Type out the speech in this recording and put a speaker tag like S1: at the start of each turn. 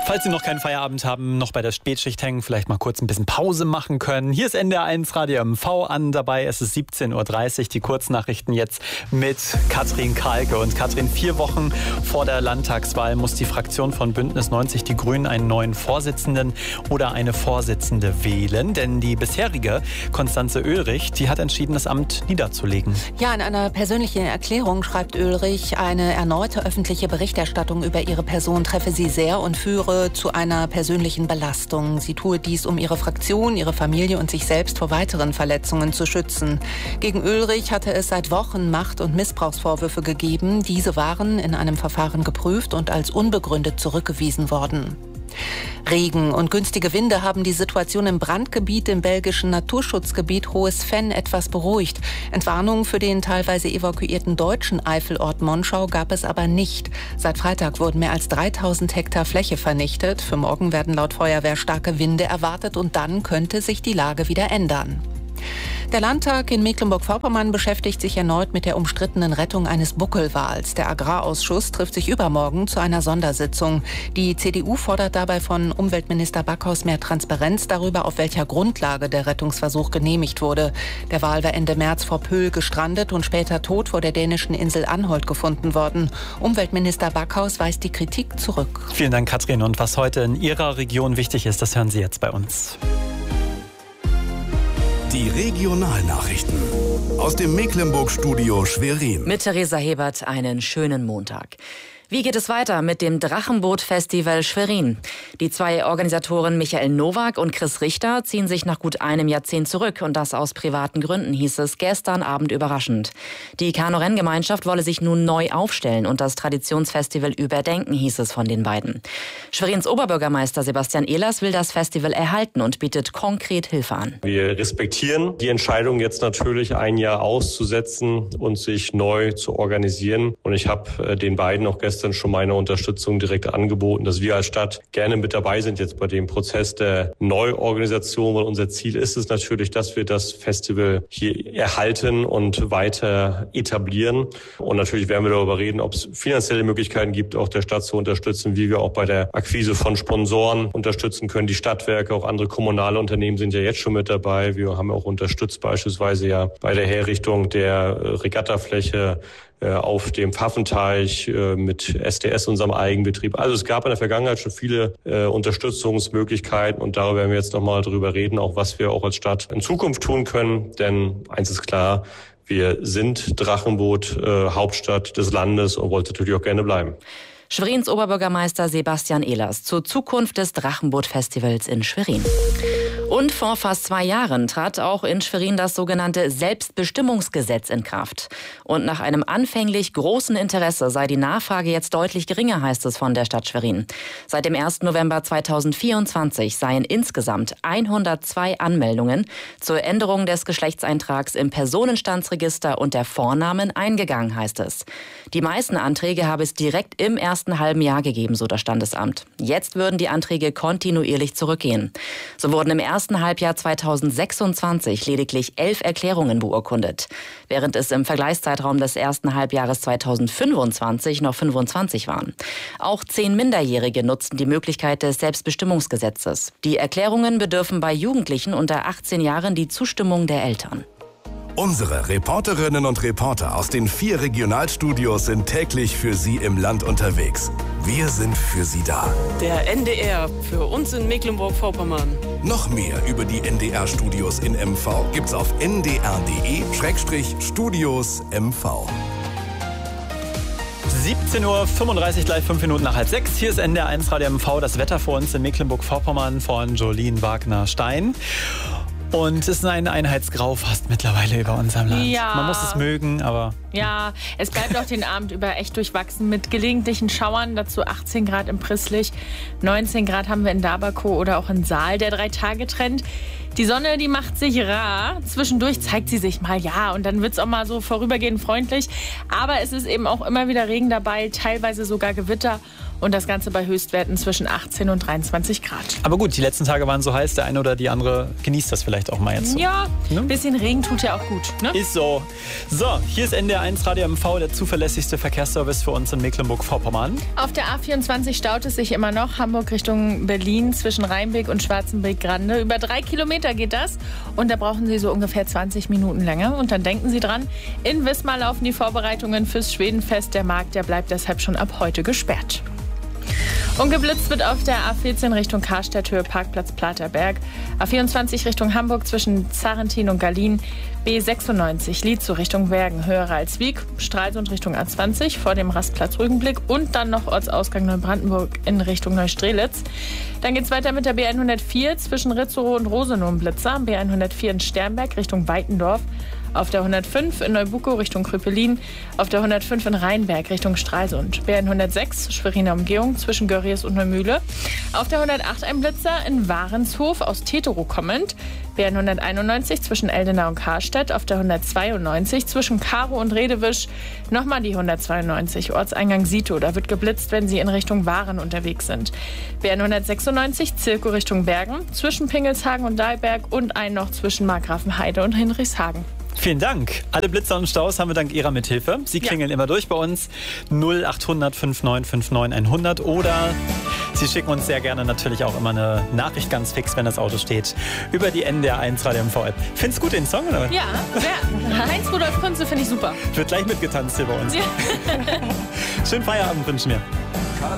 S1: Falls Sie noch keinen Feierabend haben, noch bei der Spätschicht hängen, vielleicht mal kurz ein bisschen Pause machen können. Hier ist NDR1 Radio MV an dabei. Es ist 17.30 Uhr. Die Kurznachrichten jetzt mit Katrin Kahlke. Und Katrin, 4 Wochen vor der Landtagswahl muss die Fraktion von Bündnis 90 Die Grünen einen neuen Vorsitzenden oder eine Vorsitzende wählen. Denn die bisherige Constanze Oehlrich, die hat entschieden, das Amt niederzulegen.
S2: Ja, in einer persönlichen Erklärung schreibt Oehlrich, eine erneute öffentliche Berichterstattung über ihre Person treffe sie sehr und führe zu einer persönlichen Belastung. Sie tue dies, um ihre Fraktion, ihre Familie und sich selbst vor weiteren Verletzungen zu schützen. Gegen Oehlrich hatte es seit Wochen Macht- und Missbrauchsvorwürfe gegeben. Diese waren in einem Verfahren geprüft und als unbegründet zurückgewiesen worden. Regen und günstige Winde haben die Situation im Brandgebiet im belgischen Naturschutzgebiet Hohes Venn etwas beruhigt. Entwarnungen für den teilweise evakuierten deutschen Eifelort Monschau gab es aber nicht. Seit Freitag wurden mehr als 3000 Hektar Fläche vernichtet. Für morgen werden laut Feuerwehr starke Winde erwartet und dann könnte sich die Lage wieder ändern. Der Landtag in Mecklenburg-Vorpommern beschäftigt sich erneut mit der umstrittenen Rettung eines Buckelwals. Der Agrarausschuss trifft sich übermorgen zu einer Sondersitzung. Die CDU fordert dabei von Umweltminister Backhaus mehr Transparenz darüber, auf welcher Grundlage der Rettungsversuch genehmigt wurde. Der Wal war Ende März vor Pöhl gestrandet und später tot vor der dänischen Insel Anholt gefunden worden. Umweltminister Backhaus weist die Kritik zurück.
S1: Vielen Dank, Katrin. Und was heute in Ihrer Region wichtig ist, das hören Sie jetzt bei uns.
S3: Die Regionalnachrichten aus dem Mecklenburg-Studio Schwerin.
S4: Mit Theresa Hebert einen schönen Montag. Wie geht es weiter mit dem Drachenboot-Festival Schwerin? Die 2 Organisatoren Michael Nowak und Chris Richter ziehen sich nach gut einem Jahrzehnt zurück und das aus privaten Gründen, hieß es gestern Abend überraschend. Die Kanu-Renngemeinschaft wolle sich nun neu aufstellen und das Traditionsfestival überdenken, hieß es von den beiden. Schwerins Oberbürgermeister Sebastian Ehlers will das Festival erhalten und bietet konkret Hilfe an.
S5: Wir respektieren die Entscheidung, jetzt natürlich ein Jahr auszusetzen und sich neu zu organisieren. Und ich habe den beiden auch gestern schon meine Unterstützung direkt angeboten, dass wir als Stadt gerne mit dabei sind jetzt bei dem Prozess der Neuorganisation, weil unser Ziel ist es natürlich, dass wir das Festival hier erhalten und weiter etablieren. Und natürlich werden wir darüber reden, ob es finanzielle Möglichkeiten gibt, auch der Stadt zu unterstützen, wie wir auch bei der Akquise von Sponsoren unterstützen können. Die Stadtwerke, auch andere kommunale Unternehmen sind ja jetzt schon mit dabei. Wir haben auch unterstützt beispielsweise ja bei der Herrichtung der Regattafläche auf dem Pfaffenteich mit SDS, unserem Eigenbetrieb. Also es gab in der Vergangenheit schon viele Unterstützungsmöglichkeiten und darüber werden wir jetzt nochmal drüber reden, auch was wir auch als Stadt in Zukunft tun können. Denn eins ist klar, wir sind Drachenboot, Hauptstadt des Landes und wollen natürlich auch gerne bleiben.
S4: Schwerins Oberbürgermeister Sebastian Ehlers zur Zukunft des Drachenboot-Festivals in Schwerin. Und vor fast 2 Jahren trat auch in Schwerin das sogenannte Selbstbestimmungsgesetz in Kraft. Und nach einem anfänglich großen Interesse sei die Nachfrage jetzt deutlich geringer, heißt es von der Stadt Schwerin. Seit dem 1. November 2024 seien insgesamt 102 Anmeldungen zur Änderung des Geschlechtseintrags im Personenstandsregister und der Vornamen eingegangen, heißt es. Die meisten Anträge habe es direkt im ersten halben Jahr gegeben, so das Standesamt. Jetzt würden die Anträge kontinuierlich zurückgehen. So wurden im ersten Halbjahr 2026 lediglich 11 Erklärungen beurkundet, während es im Vergleichszeitraum des ersten Halbjahres 2025 noch 25 waren. Auch 10 Minderjährige nutzten die Möglichkeit des Selbstbestimmungsgesetzes. Die Erklärungen bedürfen bei Jugendlichen unter 18 Jahren die Zustimmung der Eltern.
S3: Unsere Reporterinnen und Reporter aus den 4 Regionalstudios sind täglich für Sie im Land unterwegs. Wir sind für Sie da.
S6: Der NDR für uns in Mecklenburg-Vorpommern.
S3: Noch mehr über die NDR-Studios in MV gibt's auf ndr.de/Studios MV.
S1: 17.35 Uhr, gleich 5 Minuten nach 5:30. Hier ist NDR1 Radio MV, das Wetter für uns in Mecklenburg-Vorpommern von Jolien Wagner-Stein. Und es ist ein Einheitsgrau fast mittlerweile über unserem Land.
S7: Ja.
S1: Man muss es mögen, aber...
S7: Ja, es bleibt auch den Abend über echt durchwachsen mit gelegentlichen Schauern. Dazu 18 Grad im Prisslich, 19 Grad haben wir in Dabakow oder auch in Saal, der 3-Tage-Trend. Die Sonne, die macht sich rar. Zwischendurch zeigt sie sich mal, ja, und dann wird es auch mal so vorübergehend freundlich. Aber es ist eben auch immer wieder Regen dabei, teilweise sogar Gewitter. und das Ganze bei Höchstwerten zwischen 18 und 23 Grad.
S1: Aber gut, die letzten Tage waren so heiß, der eine oder die andere genießt das vielleicht auch mal jetzt so.
S7: Ja, ein bisschen Regen tut ja auch gut. Ne?
S1: Ist so. So, hier ist NDR 1 Radio MV, der zuverlässigste Verkehrsservice für uns in Mecklenburg-Vorpommern.
S7: Auf der A24 staut es sich immer noch, Hamburg Richtung Berlin zwischen Rheinbeck und Schwarzenbeck-Grande. Über 3 Kilometer geht das und da brauchen Sie so ungefähr 20 Minuten länger. Und dann denken Sie dran, in Wismar laufen die Vorbereitungen fürs Schwedenfest. Der Markt, der bleibt deshalb schon ab heute gesperrt. Und geblitzt wird auf der A14 Richtung Karstadt, Höhe Parkplatz Platerberg. A24 Richtung Hamburg zwischen Zarentin und Gallien. B96 Lietzow Richtung Bergen, Höhe Ralswiek. Stralsund Richtung A20 vor dem Rastplatz Rügenblick. Und dann noch Ortsausgang Neubrandenburg in Richtung Neustrelitz. Dann geht es weiter mit der B104 zwischen Ritzerow und Rosenow im Blitzer. B104 in Sternberg Richtung Weitendorf. Auf der 105 in Neubukow Richtung Kröpelin, auf der 105 in Rheinberg Richtung Stralsund, BN106 Schweriner Umgehung zwischen Görries und Neumühle, auf der 108 ein Blitzer in Warenshof aus Teterow kommend, BN191 zwischen Eldenau und Karstedt, auf der 192 zwischen Karow und Redewisch, nochmal die 192 Ortseingang Sito, da wird geblitzt, wenn Sie in Richtung Waren unterwegs sind. BN196 Zirko Richtung Bergen, zwischen Pingelshagen und Dahlberg und ein noch zwischen Markgrafenheide und Hinrichshagen.
S1: Vielen Dank. Alle Blitzer und Staus haben wir dank Ihrer Mithilfe. Sie klingeln immer durch bei uns. 0800 5959 100 oder Sie schicken uns sehr gerne natürlich auch immer eine Nachricht ganz fix, wenn das Auto steht, über die NDR 1 Radio MV App. Findest du gut den Song, oder?
S7: Ja, Heinz-Rudolf Kunze finde ich super.
S1: Wird gleich mitgetanzt hier bei uns. Ja. Schönen Feierabend wünschen wir.